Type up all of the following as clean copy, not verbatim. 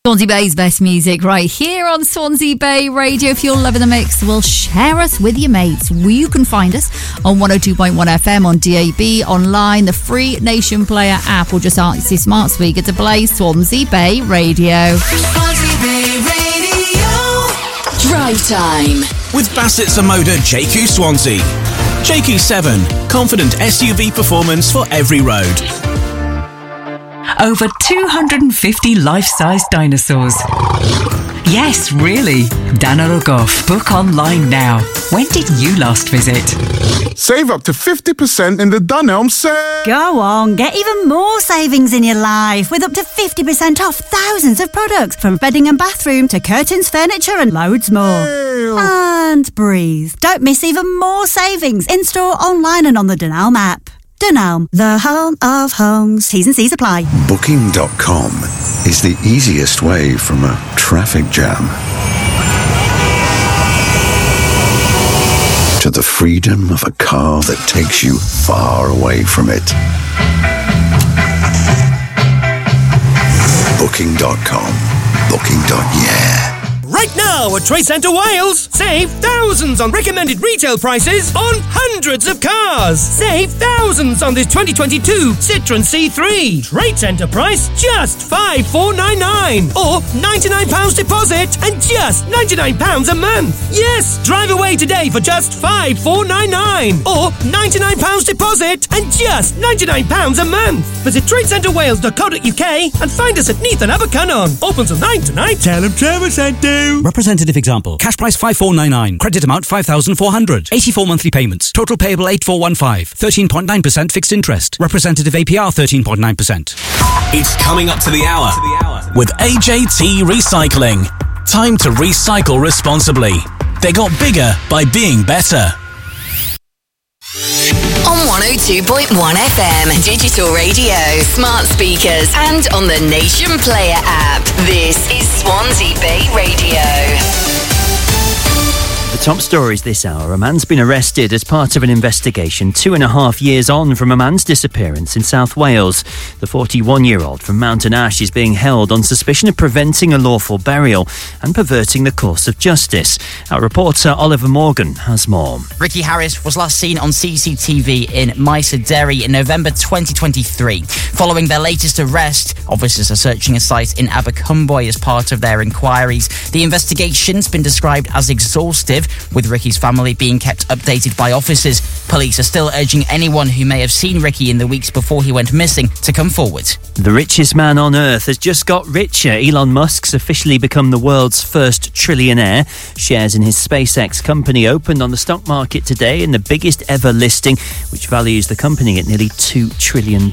Swansea Bay's best music right here on Swansea Bay Radio. If you're loving the mix, well, share us with your mates. You can find us on 102.1 FM on DAB, online, the free Nation Player app, or just ask your smart speaker to play Swansea Bay Radio. Swansea Bay Radio. Drive time with Bassett Samoda JQ Swansea. JQ7, confident SUV performance for every road. Over 250 life-size dinosaurs. Yes, really. Dana Rogoff. Book online now. When did you last visit? Save up to 50% in the Dunelm sale. Go on, get even more savings in your life with up to 50% off thousands of products, from bedding and bathroom to curtains, furniture and loads more. And breathe. Don't miss even more savings in-store, online and on the Dunelm app. Dunelm, the home of homes. T's and C's apply. Booking.com is the easiest way from a traffic jam to the freedom of a car that takes you far away from it. Booking.com. Booking.yeah. Right now at Trade Centre Wales, save thousands on recommended retail prices on hundreds of cars. Save thousands on this 2022 Citroen C3. Trade Centre price just $5,499 or £99 deposit and just £99 a month. Yes, drive away today for just $5,499 or £99 deposit and just £99 a month. Visit tradecentrewales.co.uk and find us at Neath and Abercunnon. Open till 9 tonight. Tell them Trevor sent you. Representative example. Cash price 5,499. Credit amount 5,400. 84 monthly payments. Total payable 8,415. 13.9% fixed interest. Representative APR 13.9%. It's coming up to the hour with AJT Recycling. Time to recycle responsibly. They got bigger by being better. On 102.1 FM, digital radio, smart speakers, and on the Nation Player app. This is Swansea Bay Radio. The top stories this hour. A man's been arrested as part of an investigation 2.5 years on from a man's disappearance in South Wales. The 41-year-old from Mountain Ash is being held on suspicion of preventing a lawful burial and perverting the course of justice. Our reporter Oliver Morgan has more. Ricky Harris was last seen on CCTV in Mysedderry in November 2023. Following their latest arrest, officers are searching a site in Abercumboy as part of their inquiries. The investigation's been described as exhaustive, with Ricky's family being kept updated by officers. Police are still urging anyone who may have seen Ricky in the weeks before he went missing to come forward. The richest man on earth has just got richer. Elon Musk's officially become the world's first trillionaire. Shares in his SpaceX company opened on the stock market today in the biggest ever listing, which values the company at nearly $2 trillion.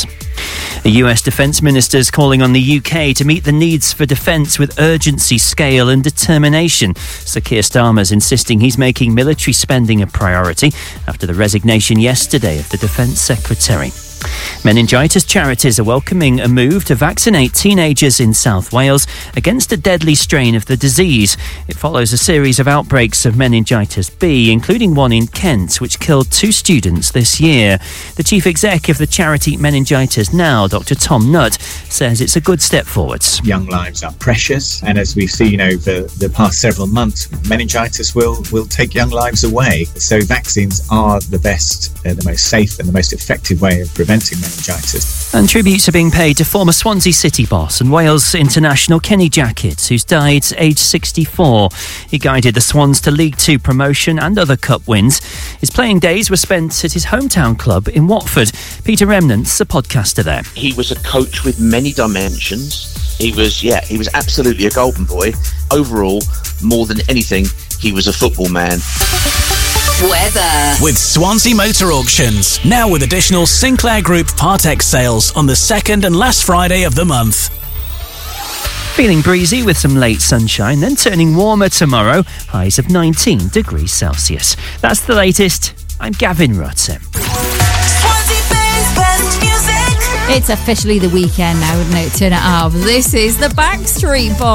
The US Defence Minister is calling on the UK to meet the needs for defence with urgency, scale and determination. Sir Keir Starmer's insisting he's making military spending a priority after the resignation yesterday of the Defence Secretary. Meningitis charities are welcoming a move to vaccinate teenagers in South Wales against a deadly strain of the disease. It follows a series of outbreaks of meningitis B, including one in Kent, which killed 2 students this year. The chief exec of the charity Meningitis Now, Dr. Tom Nutt, says it's a good step forwards. Young lives are precious, and as we've seen over the past several months, meningitis will take young lives away. So vaccines are the best, the most safe and the most effective way of preventing meningitis. And tributes are being paid to former Swansea City boss and Wales international Kenny Jackett, who's died aged 64. He guided the Swans to League 2 promotion and other cup wins. His playing days were spent at his hometown club in Watford. Peter Remnant's a podcaster there. He was a coach with many dimensions. He was absolutely a golden boy. Overall, more than anything, he was a football man. Weather. With Swansea Motor Auctions. Now with additional Sinclair Group Part X sales on the second and last Friday of the month. Feeling breezy with some late sunshine, then turning warmer tomorrow. Highs of 19 degrees Celsius. That's the latest. I'm Gavin Rutter. It's officially the weekend now, isn't it? Turn it up. This is the Backstreet Boys.